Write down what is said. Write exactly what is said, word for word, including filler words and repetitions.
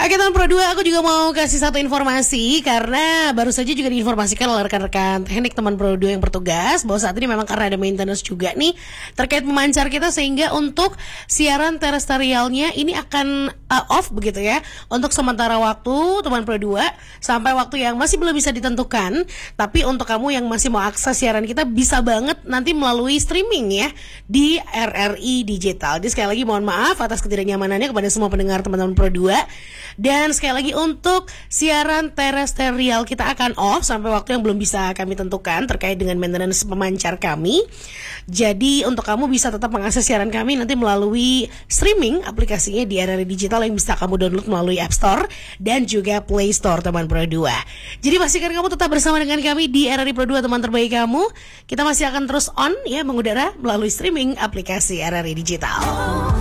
Oke teman Pro dua, aku juga mau kasih satu informasi karena baru saja juga diinformasikan oleh rekan-rekan teknik teman Pro dua yang bertugas bahwa saat ini memang karena ada maintenance juga nih terkait pemancar kita, sehingga untuk siaran terestrialnya ini akan uh, off begitu ya untuk sementara waktu teman Pro dua sampai waktu yang masih belum bisa ditentukan. Tapi untuk kamu yang masih mau akses siaran kita bisa banget nanti melalui streaming ya di R R I Digital. Jadi sekali lagi mohon maaf atas ketidaknyamanannya kepada semua pendengar teman-teman Pro dua. Dan sekali lagi untuk siaran terestrial kita akan off sampai waktu yang belum bisa kami tentukan terkait dengan maintenance pemancar kami. Jadi untuk kamu bisa tetap mengakses siaran kami nanti melalui streaming aplikasinya di R R I Digital yang bisa kamu download melalui App Store dan juga Play Store teman Pro dua. Jadi pastikan kamu tetap bersama dengan kami di R R I Pro dua, teman terbaik kamu. Kita masih akan terus on ya mengudara melalui streaming aplikasi R R I Digital.